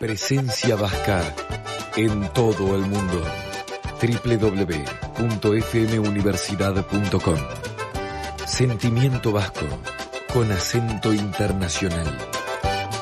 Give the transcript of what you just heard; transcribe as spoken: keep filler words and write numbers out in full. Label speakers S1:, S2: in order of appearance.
S1: Presencia vasca en todo el mundo. doble u doble u doble u punto f m universidad punto com. Sentimiento vasco con acento internacional.